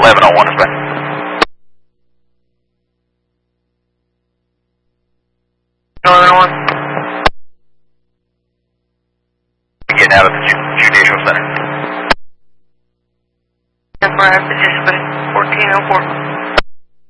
1101 is back. Northern one. Getting out of the Judicial Center. 10-5, participant 1404.